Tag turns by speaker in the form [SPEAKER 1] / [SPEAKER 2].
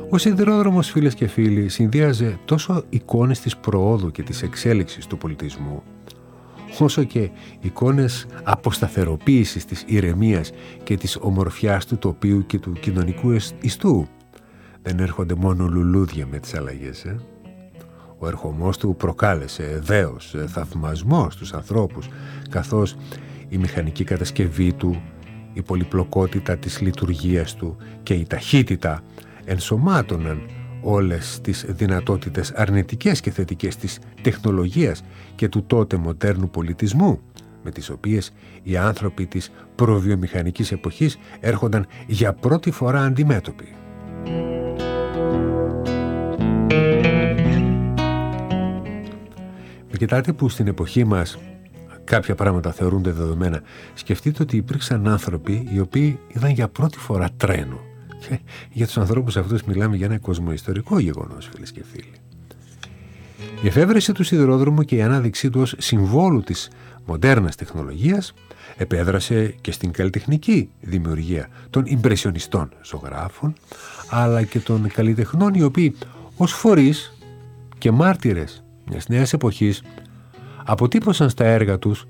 [SPEAKER 1] Ο σιδηρόδρομος, φίλες και φίλοι, συνδύαζε τόσο εικόνες της προόδου και της εξέλιξης του πολιτισμού, όσο και εικόνες αποσταθεροποίησης της ηρεμίας και της ομορφιάς του τοπίου και του κοινωνικού ιστού. Δεν έρχονται μόνο λουλούδια με τις αλλαγές. Ο ερχομός του προκάλεσε δέος, θαυμασμό στους ανθρώπους, καθώς η μηχανική κατασκευή του, η πολυπλοκότητα της λειτουργίας του και η ταχύτητα ενσωμάτωναν όλες τις δυνατότητες αρνητικές και θετικές της τεχνολογίας και του τότε μοντέρνου πολιτισμού, με τις οποίες οι άνθρωποι της προβιομηχανικής εποχής έρχονταν για πρώτη φορά αντιμέτωποι. Κοιτάτε που στην εποχή μας κάποια πράγματα θεωρούνται δεδομένα. Σκεφτείτε ότι υπήρξαν άνθρωποι οι οποίοι είδαν για πρώτη φορά τρένο. Και για τους ανθρώπους αυτούς μιλάμε για ένα κοσμοϊστορικό γεγονός, φίλες και φίλοι. Η εφεύρεση του σιδηρόδρομου και η ανάδειξή του ως συμβόλου της μοντέρνας τεχνολογίας επέδρασε και στην καλλιτεχνική δημιουργία των ιμπρεσιονιστών ζωγράφων, αλλά και των καλλιτεχνών οι οποίοι ως φορείς και μάρτυρες μιας νέας εποχής αποτύπωσαν στα έργα τους